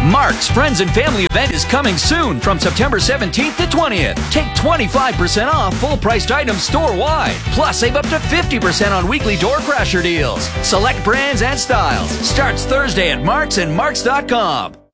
Mark's Friends and Family event is coming soon from September 17th to 20th. Take 25% off full-priced items store-wide. Plus, save up to 50% on weekly door crasher deals. Select brands and styles. Starts Thursday at Mark's and Marks.com.